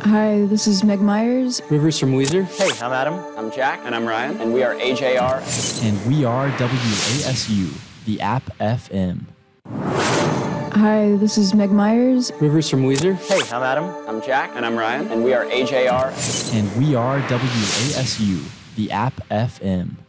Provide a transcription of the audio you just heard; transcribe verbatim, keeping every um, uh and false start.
Hi, this is Meg Myers. Rivers from Weezer. Hey, I'm Adam. I'm Jack. And I'm Ryan. And we are A J R. And we are W A S U, the App F M. Hi, this is Meg Myers. Rivers from Weezer. Hey, I'm Adam. I'm Jack. And I'm Ryan. And we are A J R. And we are W A S U, the App F M.